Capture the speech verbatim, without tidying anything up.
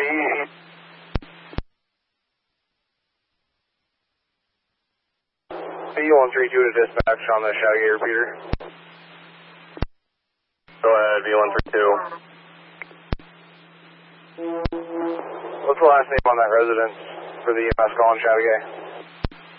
B one three two to dispatch on the Shadowgate repeater. Go ahead, B one three two. What's the last name on that residence for the E M S call on Shadowgate?